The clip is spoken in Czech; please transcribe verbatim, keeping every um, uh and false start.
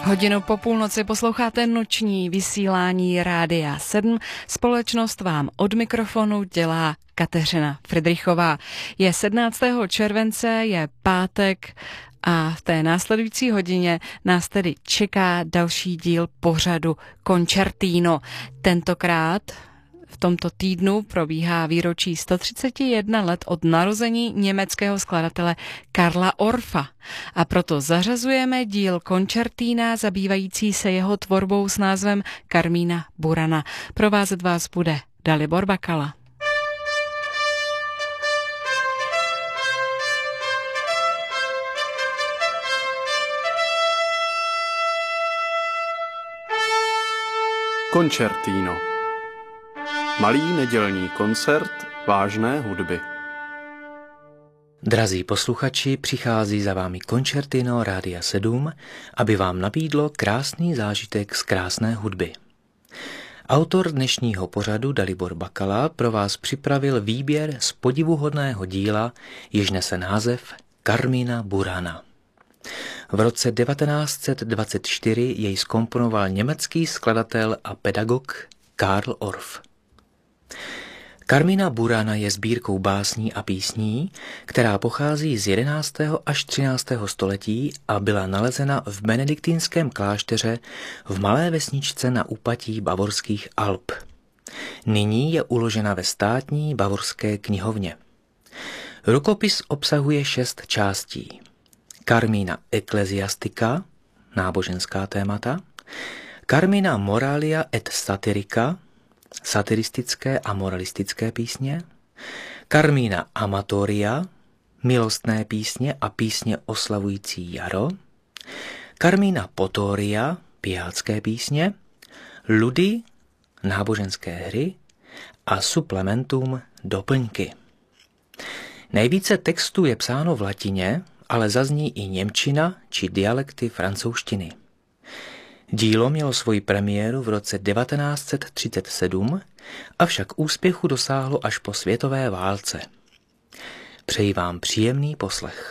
Hodinu po půlnoci posloucháte noční vysílání Rádia sedm. Společnost vám od mikrofonu dělá Kateřina Fridrichová. Je sedmnáctého července, je pátek a v té následující hodině nás tedy čeká další díl pořadu Concertino. Tentokrát v tomto týdnu probíhá výročí sto třicet jedna let od narození německého skladatele Karla Orffa. A proto zařazujeme díl Concertina zabývající se jeho tvorbou s názvem Carmina Burana. Provázet vás bude Dalibor Bakala. Concertino. Malý nedělní koncert vážné hudby. Drazí posluchači, přichází za vámi Concertino Rádia sedm, aby vám nabídlo krásný zážitek z krásné hudby. Autor dnešního pořadu Dalibor Bakala pro vás připravil výběr z podivuhodného díla, jež nese název Carmina Burana. V roce devatenáct set dvacet čtyři jej zkomponoval německý skladatel a pedagog Karl Orff. Carmina Burana je sbírkou básní a písní, která pochází z jedenáctého až třináctého století a byla nalezena v benediktínském klášteře v malé vesničce na úpatí Bavorských Alp. Nyní je uložena ve státní bavorské knihovně. Rukopis obsahuje šest částí. Carmina ecclesiastica, náboženská témata, Carmina moralia et satirica, satiristické a moralistické písně, Carmina amatoria, milostné písně a písně oslavující jaro, Carmina potoria, pijácké písně, ludy, náboženské hry a supplementum, doplňky. Nejvíce textů je psáno v latině, ale zazní i němčina či dialekty francouzštiny. Dílo mělo svoji premiéru v roce devatenáct set třicet sedm, avšak úspěchu dosáhlo až po světové válce. Přeji vám příjemný poslech.